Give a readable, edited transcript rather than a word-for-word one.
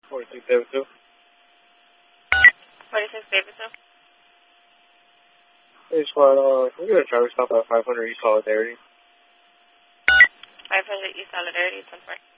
46 Davidson. 46 Davidson. Hey, Squad, can we get a driver stop at 500 East Solidarity? 500 East Solidarity, 10-4.